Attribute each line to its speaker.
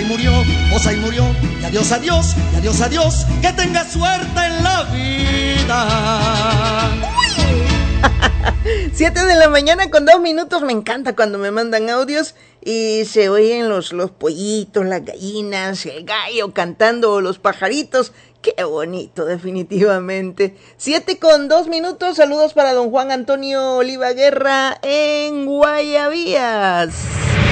Speaker 1: posa y murió, y adiós, adiós, y adiós, adiós, que tenga suerte en la vida.
Speaker 2: 7:02 a.m. Me encanta cuando me mandan audios y se oyen los pollitos, las gallinas, el gallo cantando o los pajaritos. Qué bonito, definitivamente. 7:02 a.m. Saludos para don Juan Antonio Oliva Guerra en Guayavías.